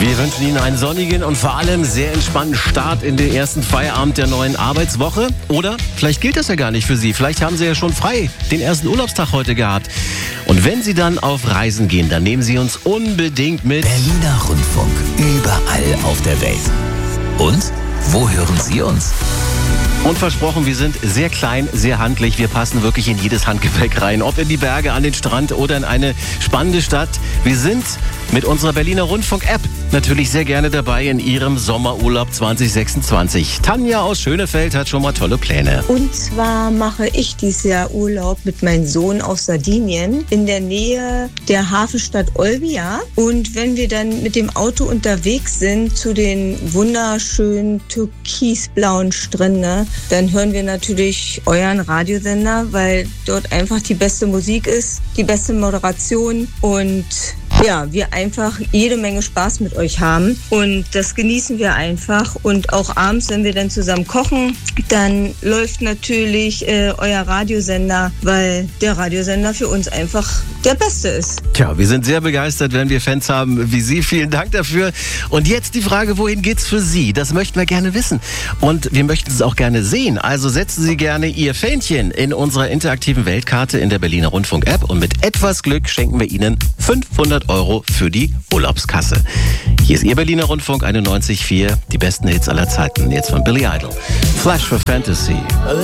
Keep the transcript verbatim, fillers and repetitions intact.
Wir wünschen Ihnen einen sonnigen und vor allem sehr entspannten Start in den ersten Feierabend der neuen Arbeitswoche. Oder vielleicht gilt das ja gar nicht für Sie. Vielleicht haben Sie ja schon frei den ersten Urlaubstag heute gehabt. Und wenn Sie dann auf Reisen gehen, dann nehmen Sie uns unbedingt mit. Berliner Rundfunk, überall auf der Welt. Und wo hören Sie uns? Und versprochen, wir sind sehr klein, sehr handlich. Wir passen wirklich in jedes Handgepäck rein. Ob in die Berge, an den Strand oder in eine spannende Stadt. Wir sind mit unserer Berliner Rundfunk-App natürlich sehr gerne dabei in Ihrem Sommerurlaub zwanzig sechsundzwanzig. Tanja aus Schönefeld hat schon mal tolle Pläne. Und zwar mache ich dieses Jahr Urlaub mit meinem Sohn auf Sardinien in der Nähe der Hafenstadt Olbia. Und wenn wir dann mit dem Auto unterwegs sind zu den wunderschönen türkisblauen Stränden, dann hören wir natürlich euren Radiosender, weil dort einfach die beste Musik ist, die beste Moderation und ja, wir einfach jede Menge Spaß mit euch haben und das genießen wir einfach. Und auch abends, wenn wir dann zusammen kochen, dann läuft natürlich äh, euer Radiosender, weil der Radiosender für uns einfach der beste ist. Tja, wir sind sehr begeistert, wenn wir Fans haben wie Sie. Vielen Dank dafür. Und jetzt die Frage, wohin geht's für Sie? Das möchten wir gerne wissen. Und wir möchten es auch gerne sehen. Also setzen Sie gerne Ihr Fähnchen in unserer interaktiven Weltkarte in der Berliner Rundfunk-App und mit etwas Glück schenken wir Ihnen fünfhundert Euro für die Urlaubskasse. Hier ist Ihr Berliner Rundfunk einundneunzig Komma vier, die besten Hits aller Zeiten. Jetzt von Billy Idol. Flash for Fantasy.